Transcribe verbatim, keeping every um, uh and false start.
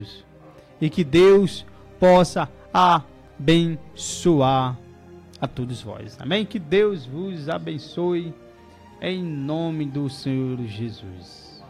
E que Deus possa abençoar a todos vós. Amém? Que Deus vos abençoe em nome do Senhor Jesus.